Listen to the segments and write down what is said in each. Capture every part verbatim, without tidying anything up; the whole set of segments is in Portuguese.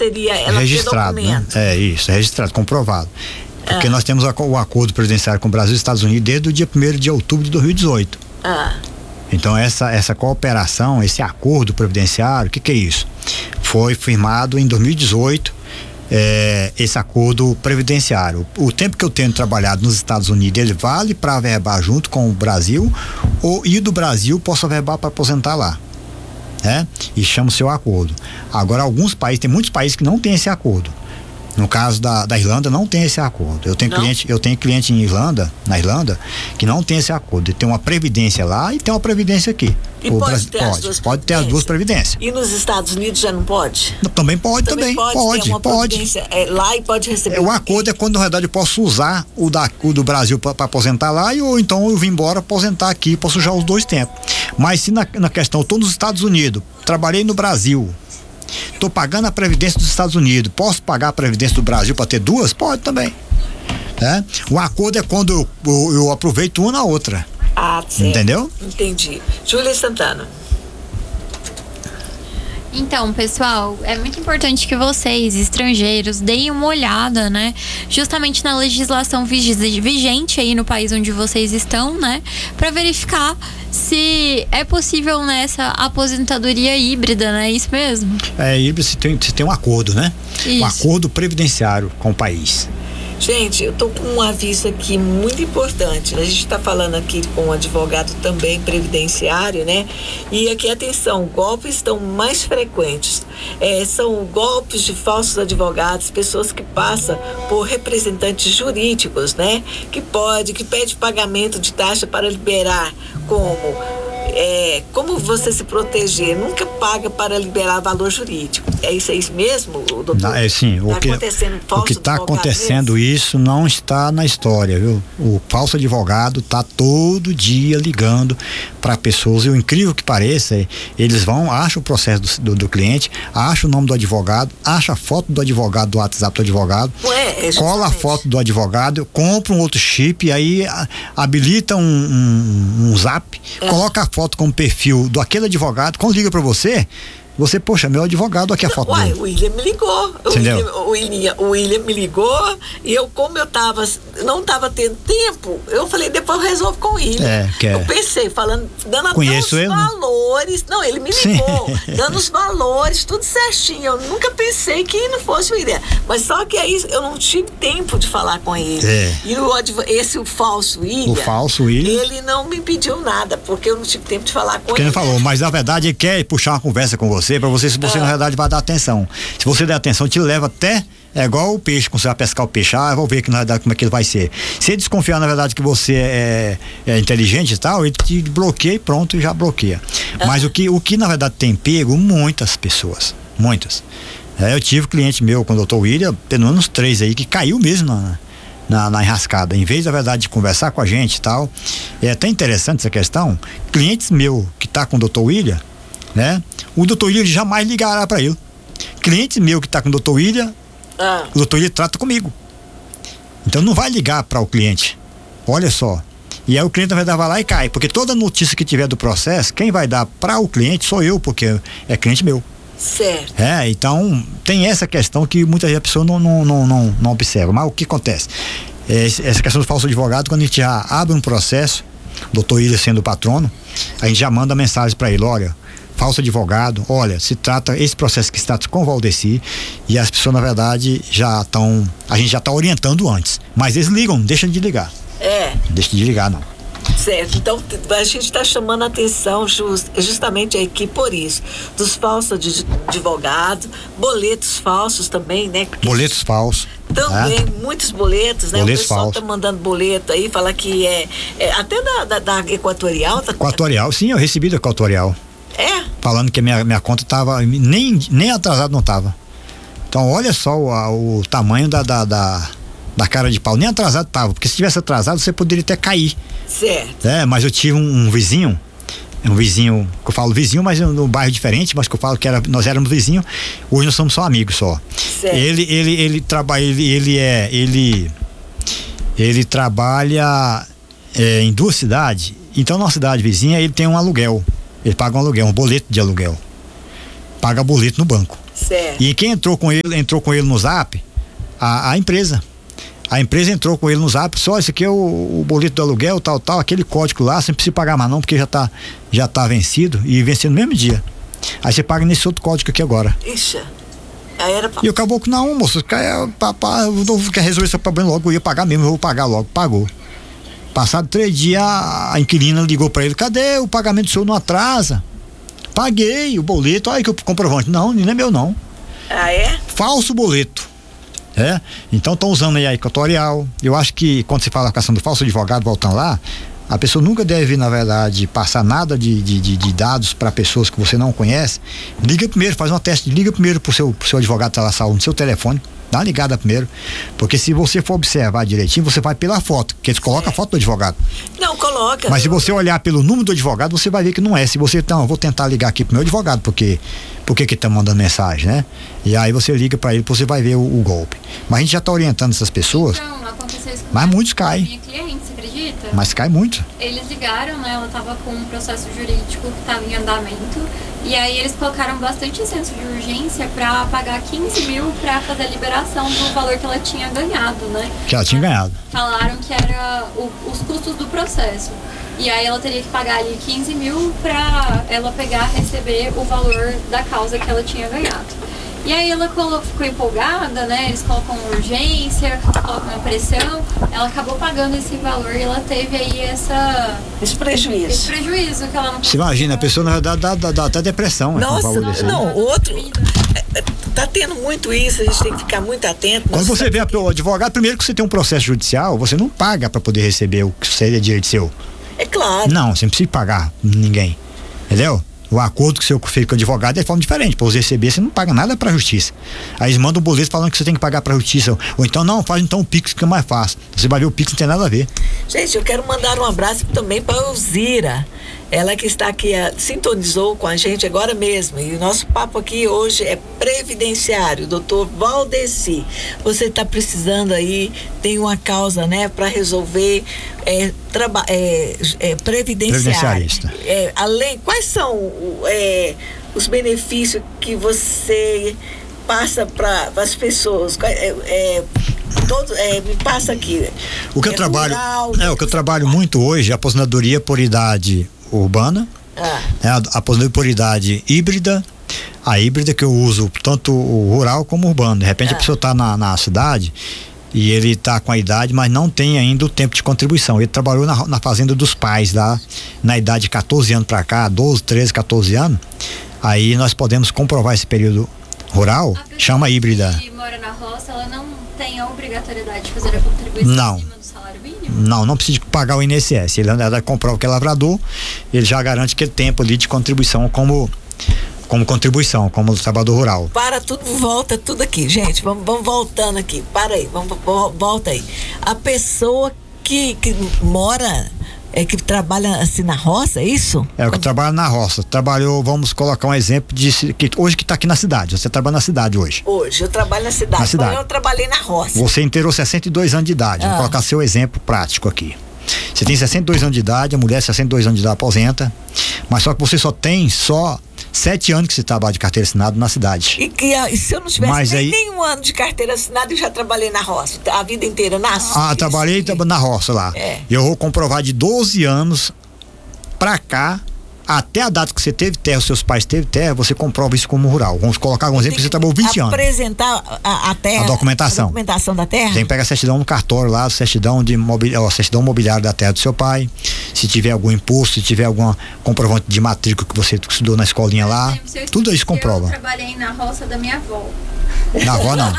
seria ela registrado, ter documento. Né? É isso, é registrado, comprovado. Porque ah. nós temos o acordo previdenciário com o Brasil e Estados Unidos desde o dia primeiro de outubro de dois mil e dezoito. Ah. Então essa, essa cooperação, esse acordo previdenciário, o que, que é isso? Foi firmado em dois mil e dezoito, é, esse acordo previdenciário. O, o tempo que eu tenho trabalhado nos Estados Unidos, ele vale para averbar junto com o Brasil, ou ir do Brasil posso averbar para aposentar lá. Né? E chama o seu acordo. Agora, alguns países, tem muitos países que não tem esse acordo. No caso da, da Irlanda, não tem esse acordo. Eu tenho não. cliente, eu tenho cliente em Irlanda, na Irlanda, que não tem esse acordo. Tem uma previdência lá e tem uma previdência aqui. E o pode ter pode, as duas pode ter as duas previdências. E nos Estados Unidos já não pode? Também pode, também. Também pode, pode. pode. É, lá e pode receber. É, o acordo é quando, na verdade, eu posso usar o, da, o do Brasil para aposentar lá, e, ou então eu vim embora aposentar aqui, posso usar os dois tempos. Mas se na, na questão, eu estou nos Estados Unidos, trabalhei no Brasil, estou pagando a previdência dos Estados Unidos, posso pagar a previdência do Brasil para ter duas? Pode também. É? O acordo é quando eu, eu, eu aproveito uma na outra. Ah, certo. Entendeu? Entendi. Júlia Santana. Então, pessoal, é muito importante que vocês, estrangeiros, deem uma olhada, né? Justamente na legislação vigente aí no país onde vocês estão, né? Para verificar se é possível nessa aposentadoria híbrida, né? Isso mesmo? É, híbrida se tem, se tem um acordo, né? Isso. Um acordo previdenciário com o país. Gente, eu tô com um aviso aqui muito importante. A gente está falando aqui com um advogado também previdenciário, né? E aqui, atenção, golpes estão mais frequentes. É, são golpes de falsos advogados, pessoas que passam por representantes jurídicos, né? Que pode, que pede pagamento de taxa para liberar, como... É, como você se proteger? Nunca paga para liberar valor jurídico. É isso, é isso mesmo, doutor? Não, é sim. Tá o que acontecendo o que está acontecendo mesmo? Isso não está na história, viu? O falso advogado está todo dia ligando para pessoas, e o incrível que pareça, eles vão, acham o processo do, do, do cliente, acham o nome do advogado, acham a foto do advogado do WhatsApp do advogado, Ué, é cola a foto do advogado, compra um outro chip, e aí a, habilita um, um, um zap, é. coloca a foto como perfil do aquele advogado. Quando liga para você, você, poxa, meu advogado, aqui a foto Uai, dele. o William me ligou. O William, o, William, o William me ligou, e eu, como eu tava, não tava tendo tempo, eu falei, depois eu resolvo com o William. É, que é. Eu pensei, falando, dando até Conheço os ele, valores. Não, ele me ligou, dando os valores, tudo certinho. Eu nunca pensei que não fosse o William. Mas só que aí eu não tive tempo de falar com ele. É. E o, esse, o falso William. O falso William. Ele não me pediu nada, porque eu não tive tempo de falar com porque ele. Ele falou, mas na verdade ele quer puxar uma conversa com você, pra você, se você é. na verdade vai dar atenção. Se você der atenção, te leva até, é igual o peixe, quando você vai pescar o peixe, ah, eu vou ver que na verdade como é que ele vai ser. Se ele desconfiar na verdade que você é, é inteligente e tal, ele te bloqueia e pronto, já bloqueia. É. Mas o que, o que na verdade tem pego muitas pessoas, muitas. É, eu tive cliente meu com o doutor William, pelo menos três aí, que caiu mesmo na, na, na enrascada. Em vez, na verdade, de conversar com a gente e tal, é até interessante essa questão, clientes meu que tá com o doutor William, né? O doutor William jamais ligará para ele. Cliente meu que está com o doutor William, ah. o doutor William trata comigo. Então não vai ligar para o cliente. Olha só. E aí o cliente na verdade vai lá e cai, porque toda notícia que tiver do processo, quem vai dar para o cliente sou eu, porque é cliente meu. Certo. É, então tem essa questão que muitas vezes a pessoa não, não, não, não, não observa. Mas o que acontece? É, essa questão do falso advogado, quando a gente já abre um processo, o doutor William sendo o patrono, a gente já manda mensagem para ele, olha, falso advogado, olha, se trata esse processo que está com o Valdeci, e as pessoas na verdade já estão, a gente já está orientando antes, mas eles ligam, não deixam de ligar. É. Deixa de ligar, não. Certo, então a gente está chamando a atenção just, justamente aqui por isso, dos falsos advogados, boletos falsos também, né? Porque boletos falsos. Também, é. muitos boletos, né? Boletos o pessoal falsos. Tá mandando boleto aí, fala que é, é até da, da, da Equatorial. Tá... Equatorial, sim, eu recebi da Equatorial. É? Falando que a minha, minha conta tava, nem, nem atrasado não tava. Então olha só o, o tamanho da, da, da, da cara de pau, nem atrasado tava, porque se tivesse atrasado você poderia até cair. Certo. É, mas eu tive um, um vizinho, um vizinho, que eu falo vizinho, mas num bairro diferente, mas que eu falo que era, nós éramos vizinhos, hoje nós somos só amigos só. Certo. Ele, ele, ele trabalha, ele, ele é, ele, ele trabalha é, em duas cidades, então na cidade vizinha ele tem um aluguel. Ele paga um aluguel, um boleto de aluguel. Paga boleto no banco. Certo. E quem entrou com ele, entrou com ele no Zap, a, a empresa. A empresa entrou com ele no Zap, só esse aqui é o, o boleto do aluguel, tal, tal, aquele código lá, você não precisa pagar mais não, porque já tá, já tá vencido, e venceu no mesmo dia. Aí você paga nesse outro código aqui agora. Ixi. Aí era pra... E o caboclo, não, moço, eu quero resolver esse problema logo, eu ia pagar mesmo, eu vou pagar logo, pagou. Passado três dias, a inquilina ligou pra ele, cadê o pagamento do senhor, não atrasa? Paguei o boleto, olha que o comprovante, não, não é meu não. Ah, é? Falso boleto. É? Então estão usando aí a equatorial. Eu acho que quando se fala a questão do falso advogado, voltando lá, a pessoa nunca deve, na verdade, passar nada de, de, de, de dados para pessoas que você não conhece. Liga primeiro, faz uma teste, liga primeiro pro seu, pro seu advogado da sala no seu telefone, dá uma ligada primeiro, porque se você for observar direitinho, você vai pela foto, porque eles colocam a foto do advogado. Não, coloca. Mas se você olhar pelo número do advogado, você vai ver que não é. Se você, então, eu vou tentar ligar aqui pro meu advogado, porque porque que tá mandando mensagem, né? E aí você liga para ele, você vai ver o, o golpe. Mas a gente já tá orientando essas pessoas. Então, aconteceu isso com mas muitos caem. Minha cliente, você acredita? Mas cai muito. Eles ligaram, né? Ela tava com um processo jurídico que tava em andamento. E aí eles colocaram bastante senso de urgência pra pagar quinze mil pra fazer a liberação do valor que ela tinha ganhado, né? Que ela tinha ganhado. Falaram que era o, os custos do processo. E aí ela teria que pagar ali quinze mil pra ela pegar, receber o valor da causa que ela tinha ganhado. E aí ela ficou empolgada, né? Eles colocam urgência, colocam uma pressão. Ela acabou pagando esse valor e ela teve aí essa... Esse prejuízo. Esse prejuízo que ela não... Você imagina, a pessoa na verdade dá, dá, dá até depressão. Nossa, né, não, não, outro... Tá tendo muito isso, a gente tem que ficar muito atento. Quando você vê o advogado, primeiro que você tem um processo judicial, você não paga para poder receber o que seria direito seu. É claro. Não, você não precisa pagar ninguém. Entendeu? O acordo que você fez com o advogado é de forma diferente. Para você receber, você não paga nada para a justiça. Aí eles mandam um boleto falando que você tem que pagar para a justiça. Ou então, não, faz então o Pix, que é mais fácil. Você vai ver o Pix, não tem nada a ver. Gente, eu quero mandar um abraço também para a Elzira. Ela que está aqui, a, sintonizou com a gente agora mesmo. E o nosso papo aqui hoje é previdenciário, doutor Valdeci. Você está precisando aí, tem uma causa, né, para resolver, é, traba, é, é, previdenciário. É, além, quais são é, os benefícios que você passa para as pessoas? É, é, todo, é, me passa aqui. O que é eu trabalho, rural, é o que eu trabalho muito hoje, é a aposentadoria por idade urbana, ah. é a aposentadoria por idade híbrida, a híbrida que eu uso tanto o rural como o urbano. De repente ah. a pessoa está na, na cidade e ele está com a idade, mas não tem ainda o tempo de contribuição. Ele trabalhou na, na fazenda dos pais lá, na idade de catorze anos para cá, doze, treze, catorze anos. Aí nós podemos comprovar esse período rural, chama híbrida. Que mora na roça, ela não tem a obrigatoriedade de fazer a contribuição não. em cima do salário mínimo? Não, não precisa pagar o I N S S. Ele, na verdade, comprova que é lavrador, ele já garante que ele tempo ali de contribuição como, como contribuição, como trabalhador rural. Para tudo, volta tudo aqui, gente. Vamos, vamos voltando aqui. Para aí, vamos, volta aí. A pessoa que, que mora. É que trabalha assim na roça, é isso? É, o que trabalha na roça. Trabalhou, vamos colocar um exemplo de que hoje que está aqui na cidade. Você trabalha na cidade hoje. Hoje, eu trabalho na cidade. Na cidade. Eu trabalhei na roça. Você inteirou sessenta e dois anos de idade. Ah. Vou colocar seu exemplo prático aqui. Você tem sessenta e dois anos de idade, a mulher sessenta e dois anos de idade aposenta, mas só que você só tem só sete anos que você trabalha de carteira assinada na cidade. E, que, e se eu não tivesse mas nem aí, nenhum ano de carteira assinada, eu já trabalhei na roça, a vida inteira na roça. Ah, trabalhei na roça lá. É. Eu vou comprovar de doze anos pra cá, até a data que você teve terra, os seus pais teve terra, você comprova isso como rural. Vamos colocar um exemplo que você trabalhou vinte anos. Apresentar a, a terra. A documentação. A documentação da terra? Tem que pegar a certidão no cartório lá, a certidão de mobiliário, a certidão mobiliária da terra do seu pai. Se tiver algum imposto, se tiver alguma comprovante de matrícula que você estudou na escolinha lá, tudo isso comprova. Eu trabalhei na roça da minha avó. Na avó não.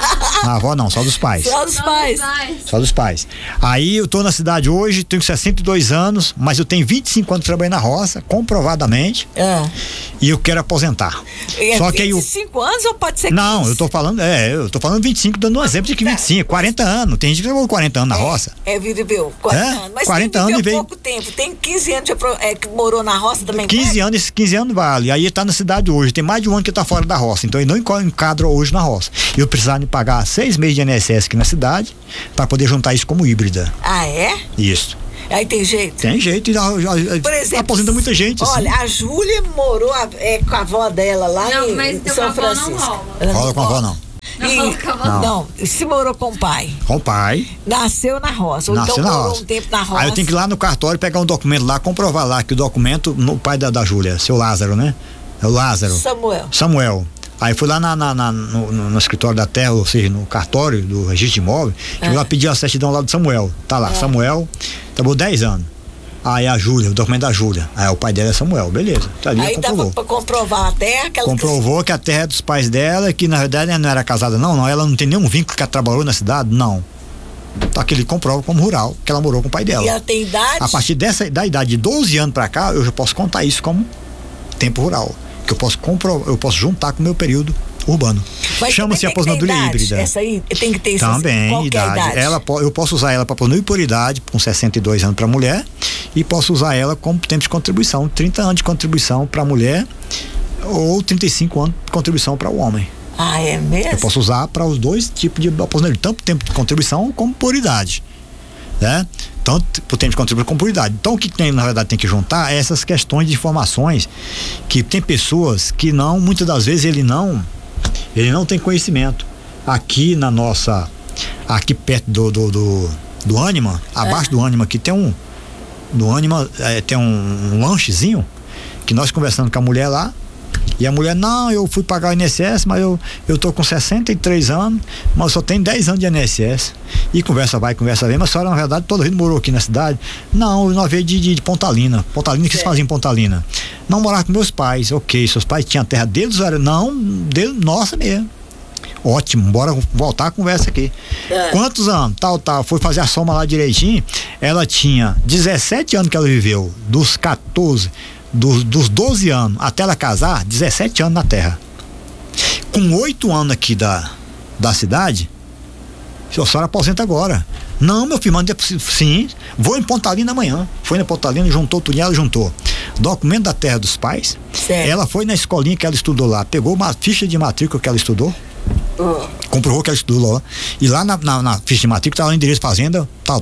Na avó não, só dos pais. Só dos pais. Só dos pais. Aí eu tô na cidade hoje, tenho sessenta e dois anos, mas eu tenho vinte e cinco anos trabalhando na roça, comprovadamente. É. E eu quero aposentar. É Só que aí vinte e cinco anos ou pode ser quinze? Não, eu tô falando, é, eu tô falando vinte e cinco, dando um exemplo de que vinte e cinco, quarenta anos. Tem gente que trabalhou quarenta anos na roça. É, viveu quarenta é? anos. Mas quarenta quem viveu anos e veio pouco tempo, tem quinze anos de, é, que morou na roça também. quinze anos, esses quinze anos vale. Aí ele tá na cidade hoje, tem mais de um ano que tá fora da roça, então ele não enquadra hoje na roça. Eu precisava de pagar seis meses de I N S S aqui na cidade para poder juntar isso como híbrida. Ah, é? Isso. Aí tem jeito? Tem jeito, já, já, Por exemplo, aposenta muita gente. Olha, assim. a Júlia morou a, é, com a avó dela lá Não, em, mas em teu São avó não Francisco. rola. Ela Rola com a avó, não. Não, E- rola com a avó, Não. não, se morou com o pai, Com o pai. nasceu na roça, ou Nasceu então na morou roça. um tempo na roça. Aí eu tenho que ir lá no cartório pegar um documento lá, comprovar lá que o documento, no pai da, da Júlia, seu Lázaro, né? É o Lázaro. Samuel. Samuel. Aí fui lá na, na- na- no, no- no escritório da terra, ou seja, no cartório do registro de imóvel, fui lá pedir a certidão lá do Samuel. Tá lá, É. Samuel, trabalhou dez anos. Aí a Júlia, o documento da Júlia. Aí o pai dela é Samuel, beleza. Tá ali, Aí dá comprovou. pra, pra comprovar até aquela Comprovou que a terra é dos pais dela, que na verdade ela não era casada, não, não. Ela não tem nenhum vínculo que ela trabalhou na cidade, não. Tá que ele comprova como rural, que ela morou com o pai dela. E ela tem idade? A partir dessa, da idade de doze anos pra cá, eu já posso contar isso como tempo rural. Que eu posso comprovar, eu posso juntar com o meu período urbano. Mas Chama-se também tem que ter aposentadoria idade. híbrida. Essa aí tem que ter essa- Também, qualquer idade. idade. Ela, po- eu posso usar ela para aposentadoria por idade, com sessenta e dois anos para mulher, e posso usar ela como tempo de contribuição, trinta anos de contribuição para mulher ou trinta e cinco anos de contribuição para o homem. Ah, é mesmo? Eu posso usar para os dois tipos de aposentadoria, tanto tempo de contribuição como por idade, né? Tanto por tempo de contribuição como por idade. Então o que tem, na verdade, tem que juntar é essas questões de informações que tem pessoas que não, muitas das vezes ele não, ele não tem conhecimento. Aqui na nossa, aqui perto do do, do, do Ânima, abaixo do Ânima aqui tem um, do Ânima é, tem um, um lanchezinho que nós conversando com a mulher lá. E a mulher, não, eu fui pagar o I N S S, mas eu, eu tô com sessenta e três anos, mas eu só tenho dez anos de I N S S. E conversa vai, conversa vem, mas a senhora, na verdade, toda vida morou aqui na cidade. Não, nós veio de, de, de Pontalina. Pontalina, o que vocês faziam em Pontalina? Não, morar com meus pais. Ok, seus pais tinham a terra deles ou era? Não, dele, nossa mesmo. Ótimo, bora voltar a conversa aqui. É. Quantos anos? Tal, tal. Foi fazer a soma lá direitinho. Ela tinha dezessete anos que ela viveu, dos quatorze, dos, dos doze anos até ela casar, dezessete anos na terra. Com oito anos aqui da, da cidade, a senhora aposenta agora. Não, meu filho, manda, sim, vou em Pontalina amanhã. Foi na Pontalina, juntou tudo, ela juntou documento da terra dos pais. Certo. Ela foi na escolinha que ela estudou lá, pegou uma ficha de matrícula que ela estudou, Oh. comprovou que ela estudou lá, e lá na, na, na ficha de matrícula estava o endereço fazenda, tal,